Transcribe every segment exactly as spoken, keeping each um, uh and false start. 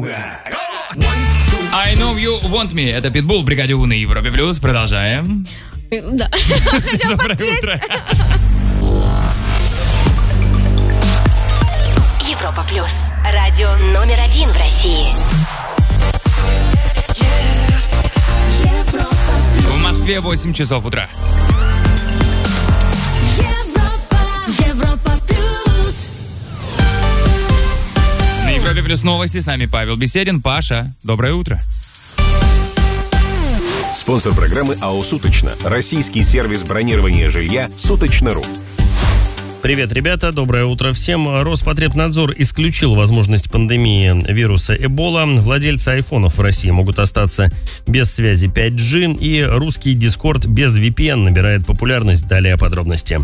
друга. I know you want me. Это Питбул в бригаде У на Европе Плюс. Продолжаем. Да. Доброе утро. Европа Плюс. Радио номер один в России. В Москве восемь часов утра. На Европе Плюс новости. С нами Павел Беседин. Паша, доброе утро. Спонсор программы АО «Суточно». Российский сервис бронирования жилья «Суточно.ру». Привет, ребята, доброе утро всем. Роспотребнадзор исключил возможность пандемии вируса Эбола. Владельцы айфонов в России могут остаться без связи пять джи. И русский Discord без ви пи эн набирает популярность. Далее подробности.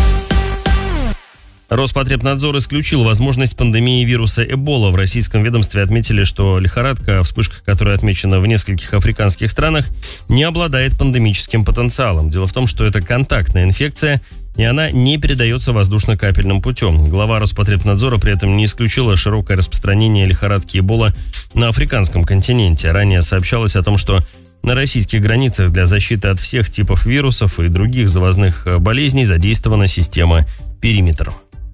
Роспотребнадзор исключил возможность пандемии вируса Эбола. В российском ведомстве отметили, что лихорадка, вспышка которой отмечена в нескольких африканских странах, не обладает пандемическим потенциалом. Дело в том, что это контактная инфекция, и она не передается воздушно-капельным путем. Глава Роспотребнадзора при этом не исключила широкое распространение лихорадки Эбола на африканском континенте. Ранее сообщалось о том, что на российских границах для защиты от всех типов вирусов и других завозных болезней задействована система «Периметр».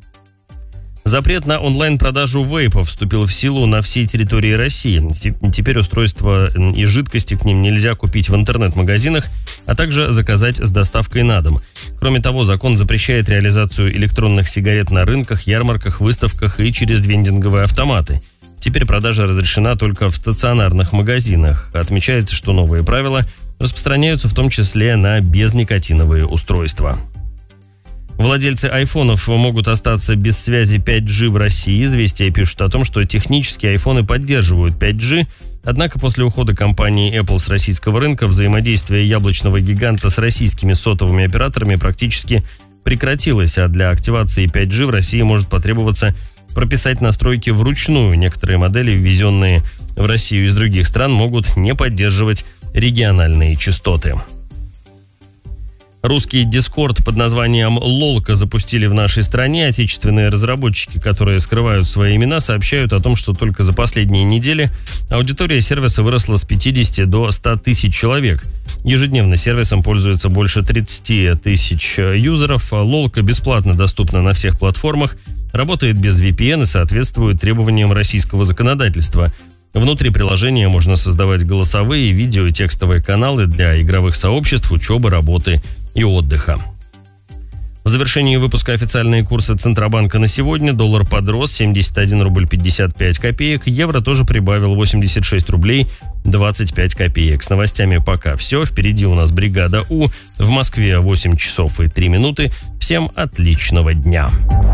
Запрет на онлайн-продажу вейпов вступил в силу на всей территории России. Теперь устройства и жидкости к ним нельзя купить в интернет-магазинах, а также заказать с доставкой на дом. Кроме того, закон запрещает реализацию электронных сигарет на рынках, ярмарках, выставках и через вендинговые автоматы. Теперь продажа разрешена только в стационарных магазинах. Отмечается, что новые правила распространяются в том числе на безникотиновые устройства. Владельцы айфонов могут остаться без связи пять джи в России. Известия пишут о том, что технически айфоны поддерживают пять джи, однако после ухода компании Apple с российского рынка взаимодействие яблочного гиганта с российскими сотовыми операторами практически прекратилось, а для активации пять джи в России может потребоваться прописать настройки вручную. Некоторые модели, ввезенные в Россию из других стран, могут не поддерживать региональные частоты. Русский Discord под названием «Лолка» запустили в нашей стране. Отечественные разработчики, которые скрывают свои имена, сообщают о том, что только за последние недели аудитория сервиса выросла с пятидесяти до ста тысяч человек. Ежедневно сервисом пользуются больше тридцати тысяч юзеров. «Лолка» бесплатно доступна на всех платформах, работает без ви пи эн и соответствует требованиям российского законодательства. Внутри приложения можно создавать голосовые, видео и текстовые каналы для игровых сообществ, учебы, работы и отдыха. В завершении выпуска официальные курсы Центробанка на сегодня. Доллар подрос семьдесят один рубль пятьдесят пять копеек. Евро тоже прибавил восемьдесят шесть рублей двадцать пять копеек. С новостями пока все. Впереди у нас бригада У. В Москве восемь часов и три минуты. Всем отличного дня.